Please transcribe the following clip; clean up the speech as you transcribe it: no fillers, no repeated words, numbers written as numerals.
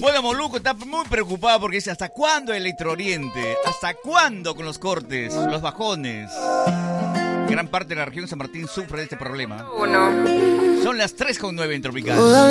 Bueno, Moluco está muy preocupado porque dice, ¿hasta cuándo Electro Oriente? ¿Hasta cuándo con los cortes, los bajones? Gran parte de la región San Martín sufre de este problema. Son las 3:09 en Tropical.